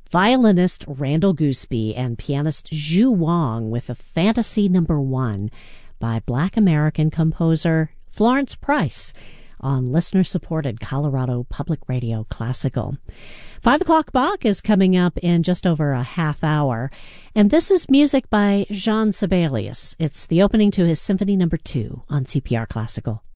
violinist Randall Gooseby and pianist Zhu Wang with a Fantasy No. 1 by Black American composer Florence Price on listener-supported Colorado Public Radio Classical. 5 o'clock Bach is coming up in just over a half hour, and this is music by Jean Sibelius. It's the opening to his Symphony No. 2 on CPR Classical.